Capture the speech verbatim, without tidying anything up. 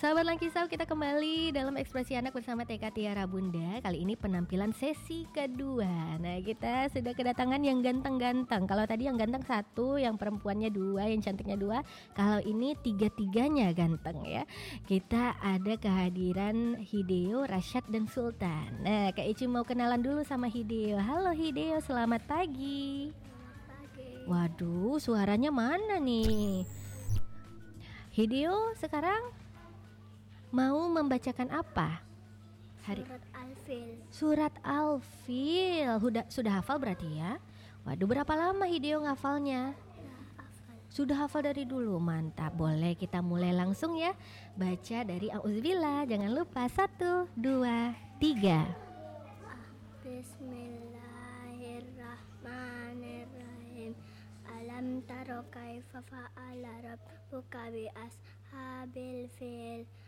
Sahabat Langkisau, kita kembali dalam Ekspresi Anak bersama T K Tiara Bunda. Kali ini penampilan sesi kedua. Nah, kita sudah kedatangan yang ganteng-ganteng. Kalau tadi yang ganteng satu, yang perempuannya dua, yang cantiknya dua. Kalau ini tiga-tiganya ganteng ya. Kita ada kehadiran Hideo, Rasyad, dan Sultan. Nah, Kak Ici mau kenalan dulu sama Hideo. Halo Hideo, selamat pagi. Pagi. Waduh, suaranya mana nih? Hideo sekarang mau membacakan apa? Hari Surat Al-Fil. Surat Al-Fil. Sudah sudah hafal berarti ya? Waduh, berapa lama Hideo ngafalnya? Ya, hafal. Sudah hafal dari dulu, mantap. Boleh kita mulai langsung ya. Baca dari Auzubillah. Jangan lupa satu, dua, tiga. Bismillahirrahmanirrahim. Alam taro kaifa fa'ala rabbuka bi ashabil fil.